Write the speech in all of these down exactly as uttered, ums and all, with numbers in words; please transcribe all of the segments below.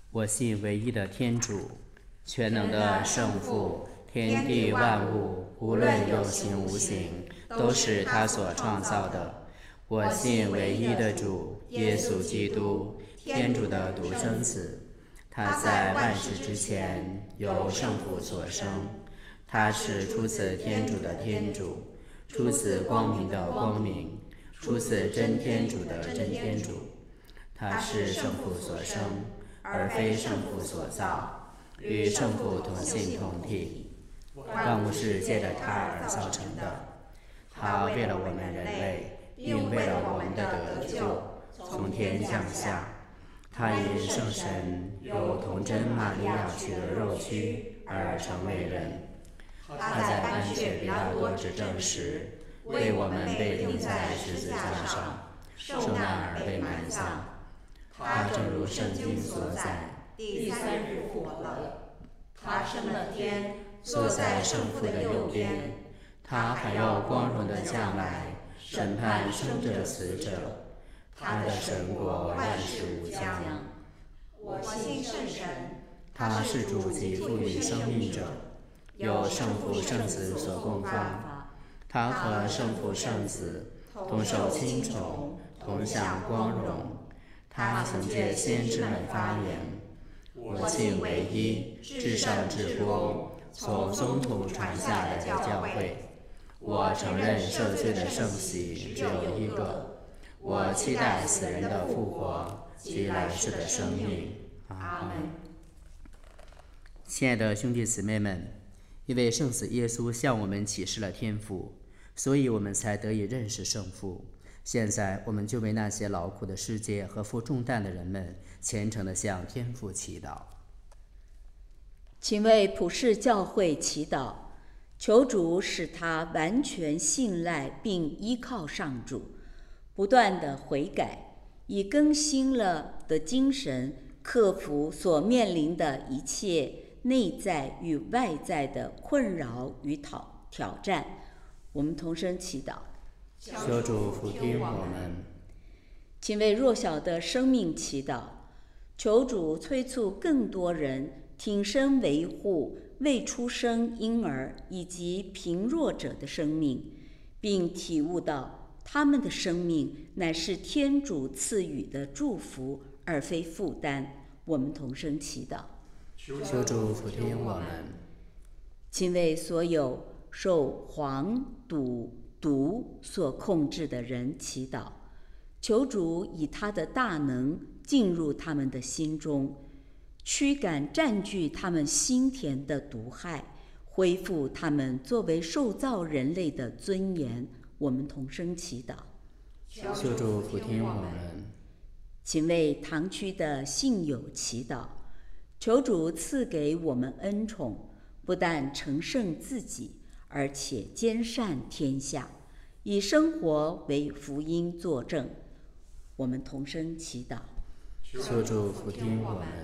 我信唯一的天主，全能的圣父，天地万物，无论有形无形，都是他所创造的。我信唯一的主耶稣基督，天主的独生子。他在万世之前由圣父所生，他是出自天主的天主，出自光明的光明，出自真天主的真天主。他是圣父所生，而非圣父所造，与圣父同性同体，万物是借着他而造成的。他为了我们人类，并为了我们的得救，从天降下。他因圣神由童真玛利亚取得肉躯而成为人。他在班薛比拉多执政时，为我们被钉在十字架上，受难而被埋葬。他正如圣经所载， 第三日复活了。他升了天， 坐在圣父的右边。他还要光荣的将来，审判生者死者。他的神国万事无疆。 我信圣神， 他是主及赋予生命者，由圣父圣子所供发。他和圣父圣子同受亲宠，同享光荣。他曾借先知们发言：我信唯一至圣至光，从宗统传下来的教会。我承认赦罪的圣洗只有一个。我期待死人的复活及来世的生命。阿们。亲爱的兄弟姊妹们，因为圣子耶稣向我们启示了天父，所以我们才得以认识圣父。现在我们就为那些劳苦的世界和负重担的人们虔诚地向天父祈祷。 请为普世教会祈祷，求主使他完全信赖并依靠上主，不断地悔改，以更新了的精神克服所面临的一切内在与外在的困扰与挑战。我们同声祈祷。 求主俯听我们。 请为弱小的生命祈祷，求主催促更多人挺身维护未出生婴儿以及贫弱者的生命，并体悟到他们的生命乃是天主赐予的祝福，而非负担。我们同声祈祷。 求主俯听我们。 请为所有受黄赌毒所控制的人祈祷，求主以他的大能进入他们的心中，驱赶占据他们心田的毒害，恢复他们作为受造人类的尊严。我们同声祈祷。 求主俯听我们。 请为堂区的信友祈祷，求主赐给我们恩宠，不但成圣自己，而且兼善天下，以生活为福音作证。我们同声祈祷。 求主俯听我们。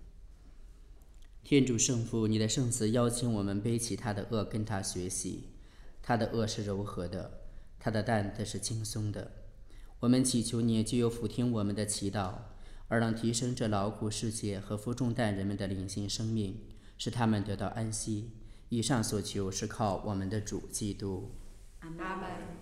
天主圣父，你的圣子邀请我们背起他的恶，跟他学习。他的恶是柔和的，他的担则是轻松的。我们祈求你就有俯听我们的祈祷，而能提升这劳苦世界和负重担人们的灵性生命，使他们得到安息。以上所求是靠我们的主基督。 阿们。